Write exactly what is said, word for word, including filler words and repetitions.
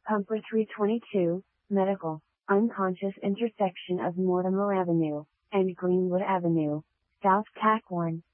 Pumper three twenty-two, Medical, unconscious intersection of Mortimer Avenue and Greenwood Avenue, South Tackworm.